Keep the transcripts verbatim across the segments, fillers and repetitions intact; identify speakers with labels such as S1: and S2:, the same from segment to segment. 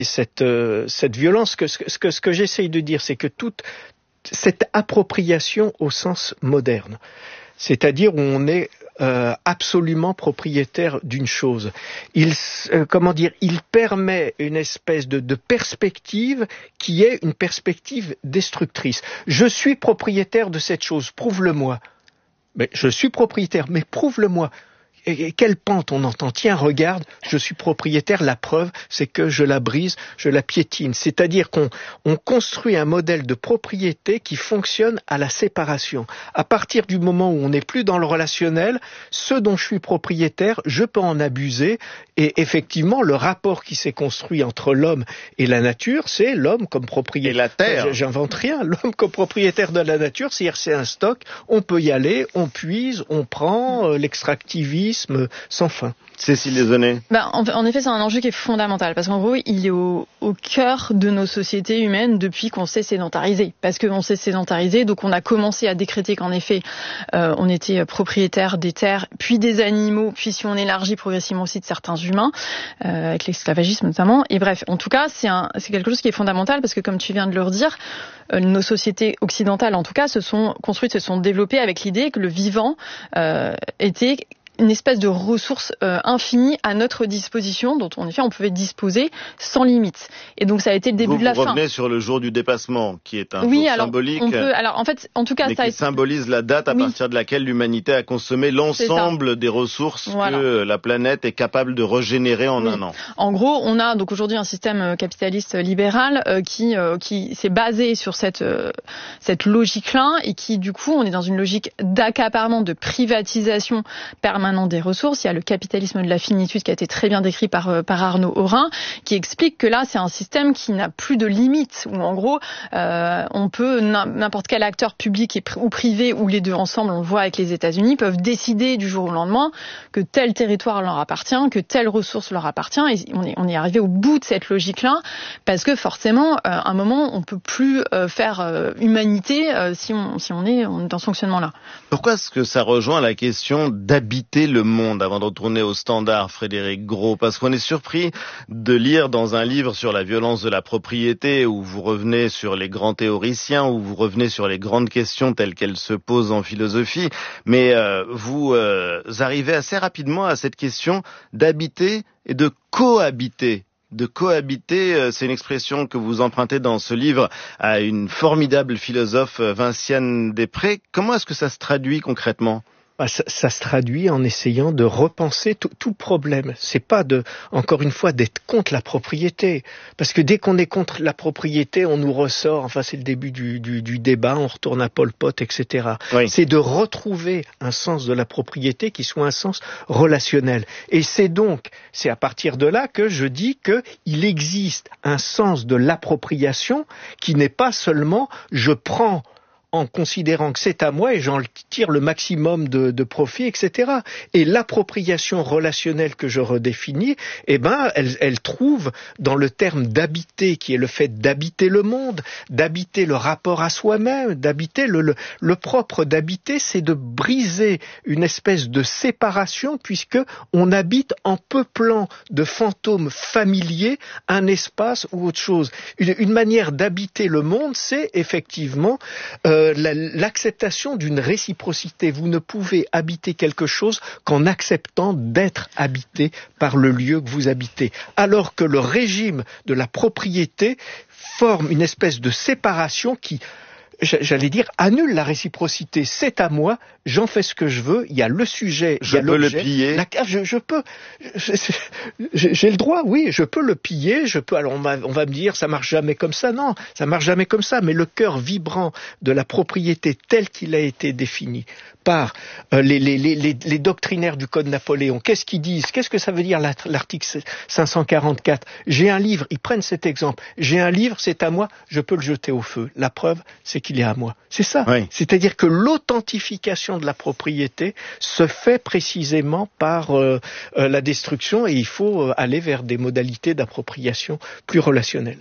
S1: cette, euh, cette violence, que, ce que, ce que j'essaye de dire, c'est que toute cette appropriation au sens moderne, c'est-à-dire où on est euh, absolument propriétaire d'une chose, il, euh, comment dire, il permet une espèce de, de perspective qui est une perspective destructrice. Je suis propriétaire de cette chose, prouve-le-moi. Mais je suis propriétaire, mais prouve-le-moi. Et quelle pente on entend. Tiens, regarde, je suis propriétaire, la preuve, c'est que je la brise, je la piétine. C'est-à-dire qu'on on construit un modèle de propriété qui fonctionne à la séparation. À partir du moment où on n'est plus dans le relationnel, ce dont je suis propriétaire, je peux en abuser. Et effectivement, le rapport qui s'est construit entre l'homme et la nature, c'est l'homme comme propriétaire.
S2: Et la terre.
S1: J'invente rien. L'homme comme propriétaire de la nature, c'est-à-dire c'est un stock, on peut y aller, on puise, on prend, euh, l'extractivisme, sans fin.
S2: Cécile Lézonnet.
S3: Ben, en, en effet, c'est un enjeu qui est fondamental parce qu'en gros, il est au, au cœur de nos sociétés humaines depuis qu'on s'est sédentarisé. Parce qu'on s'est sédentarisé, donc on a commencé à décréter qu'en effet, euh, on était propriétaire des terres, puis des animaux, puis si on élargit progressivement aussi de certains humains, euh, avec l'esclavagisme notamment. Et bref, en tout cas, c'est, un, c'est quelque chose qui est fondamental parce que comme tu viens de le redire, euh, nos sociétés occidentales, en tout cas, se sont construites, se sont développées avec l'idée que le vivant euh, était une espèce de ressource euh, infinie à notre disposition, dont en effet on pouvait disposer sans limite. Et donc ça a été le début
S2: vous,
S3: de la
S2: vous
S3: fin.
S2: Vous revenez sur le jour du dépassement, qui est un
S3: oui,
S2: jour
S3: alors,
S2: symbolique,
S3: on peut, alors en fait, en tout cas,
S2: mais
S3: ça
S2: qui
S3: a...
S2: symbolise la date à oui. partir de laquelle l'humanité a consommé l'ensemble des ressources voilà. que la planète est capable de régénérer en oui. un an.
S3: En gros, on a donc aujourd'hui un système capitaliste libéral euh, qui euh, qui s'est basé sur cette euh, cette logique-là et qui du coup, on est dans une logique d'accaparement, de privatisation permanente des ressources. Il y a le capitalisme de la finitude qui a été très bien décrit par, par Arnaud Aurin, qui explique que là, c'est un système qui n'a plus de limites, où en gros, euh, on peut, n'importe quel acteur public et, ou privé, ou les deux ensemble, on le voit avec les États-Unis, peuvent décider du jour au lendemain que tel territoire leur appartient, que telle ressource leur appartient, et on est, on est arrivé au bout de cette logique-là, parce que forcément, euh, à un moment, on peut plus euh, faire euh, humanité euh, si, on, si on est dans ce fonctionnement-là.
S2: Pourquoi est-ce que ça rejoint la question d'habiter le monde avant de retourner au standard, Frédéric Gros? Parce qu'on est surpris de lire dans un livre sur la violence de la propriété où vous revenez sur les grands théoriciens, où vous revenez sur les grandes questions telles qu'elles se posent en philosophie, mais euh, vous euh, arrivez assez rapidement à cette question d'habiter et de cohabiter. De cohabiter, c'est une expression que vous empruntez dans ce livre à une formidable philosophe, Vinciane Després. Comment est-ce que ça se traduit concrètement ?
S1: Ça, ça se traduit en essayant de repenser tout, tout problème. C'est pas de, encore une fois, d'être contre la propriété. Parce que dès qu'on est contre la propriété, on nous ressort, enfin c'est le début du, du, du débat, on retourne à Pol Pot, et cetera. Oui. C'est de retrouver un sens de la propriété qui soit un sens relationnel. Et c'est donc, c'est à partir de là que je dis qu'il existe un sens de l'appropriation qui n'est pas seulement je prends en considérant que c'est à moi et j'en tire le maximum de, de profit, et cetera. Et l'appropriation relationnelle que je redéfinis, eh ben, elle, elle trouve dans le terme d'habiter, qui est le fait d'habiter le monde, d'habiter le rapport à soi-même, d'habiter le, le, le propre d'habiter, c'est de briser une espèce de séparation puisque on habite en peuplant de fantômes familiers un espace ou autre chose. Une, une manière d'habiter le monde, c'est effectivement euh, l'acceptation d'une réciprocité. Vous ne pouvez habiter quelque chose qu'en acceptant d'être habité par le lieu que vous habitez. Alors que le régime de la propriété forme une espèce de séparation qui, j'allais dire, annule la réciprocité. C'est à moi, j'en fais ce que je veux, il y a le sujet,
S2: je
S1: il y a
S2: peux
S1: l'objet.
S2: le piller.
S1: La, je, je peux, je, j'ai le droit, oui, je peux le piller, je peux, alors on va, on va me dire, ça marche jamais comme ça, non, ça marche jamais comme ça, mais le cœur vibrant de la propriété tel qu'il a été défini par euh, les, les, les, les, les doctrinaires du Code Napoléon, qu'est-ce qu'ils disent? Qu'est-ce que ça veut dire l'article cinq cent quarante-quatre? J'ai un livre, ils prennent cet exemple, j'ai un livre, c'est à moi, je peux le jeter au feu. La preuve, c'est qu'il est à moi. C'est ça. Oui. C'est-à-dire que l'authentification de la propriété se fait précisément par euh, euh, la destruction et il faut euh, aller vers des modalités d'appropriation plus relationnelles.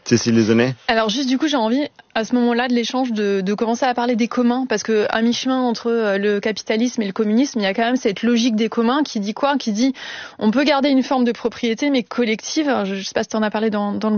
S2: Cécile Lézonnet ?
S3: Alors juste du coup, j'ai envie à ce moment-là de l'échange de, de commencer à parler des communs, parce que à mi-chemin entre le capitalisme et le communisme, il y a quand même cette logique des communs qui dit quoi ? Qui dit on peut garder une forme de propriété mais collective. Alors, je ne sais pas si tu en as parlé dans, dans le